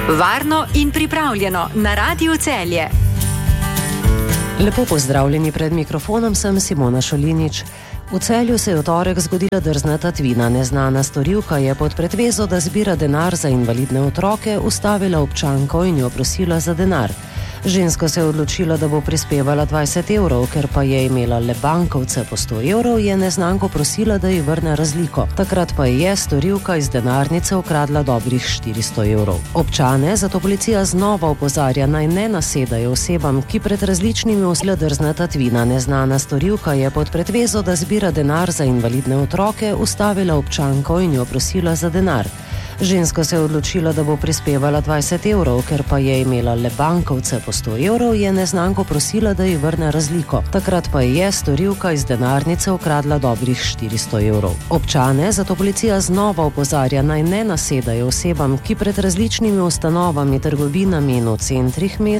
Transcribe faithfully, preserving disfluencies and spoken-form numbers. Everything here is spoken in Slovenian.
Varno in pripravljeno na Radiu Celje. Lepo pozdravljeni, pred mikrofonom sem Simona Šolinič. V Celju se je v torek zgodila drzna tatvina. Neznana storilka je pod pretvezo, da zbira denar za invalidne otroke, ustavila občanko in jo prosila za denar. Ženska se je odločila, da bo prispevala dvajset evrov, ker pa je imela le bankovce po sto evrov, je neznanko prosila, da ji vrne razliko. Takrat pa je storilka iz denarnice ukradla dobrih štiristo evrov. Občane zato policija znova opozarja, naj ne nasedajo osebam, ki pred različnimi osla drzna tatvina. Neznana storilka je pod pretvezo, da zbira denar za invalidne otroke, ustavila občanko in jo prosila za denar. Ženska se je odločila, da bo prispevala dvajset evrov, ker pa je imela le bankovce po sto evrov, je neznanko prosila, da ji vrne razliko. Takrat pa je storilka iz denarnice ukradla dobrih štiristo evrov. Občane zato policija znova opozarja, naj ne nasedajo osebam, ki pred različnimi ustanovami, trgovinami in v centrih